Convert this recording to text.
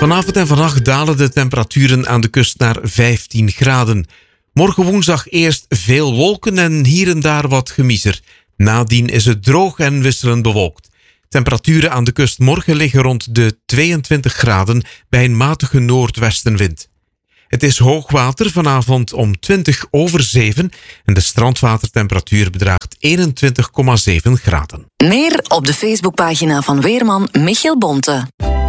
Vanavond en vannacht dalen de temperaturen aan de kust naar 15 graden. Morgen woensdag eerst veel wolken en hier en daar wat gemiezer. Nadien is het droog en wisselend bewolkt. Temperaturen aan de kust morgen liggen rond de 22 graden bij een matige noordwestenwind. Het is hoogwater vanavond om 7:20 en de strandwatertemperatuur bedraagt 21,7 graden. Meer op de Facebookpagina van weerman Michiel Bonte.